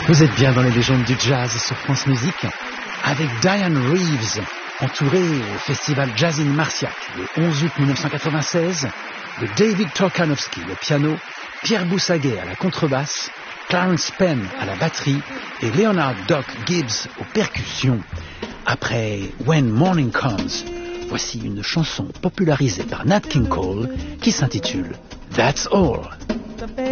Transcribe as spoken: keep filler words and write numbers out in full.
Vous êtes bien dans les légendes du jazz sur France Musique, avec Diane Reeves, entourée au festival Jazz in Marciac le onze août mille neuf cent quatre-vingt-seize, de David Torkanowski au piano, Pierre Boussaguet à la contrebasse, Clarence Penn à la batterie et Leonard Doc Gibbs aux percussions. Après When Morning Comes, voici une chanson popularisée par Nat King Cole qui s'intitule That's All.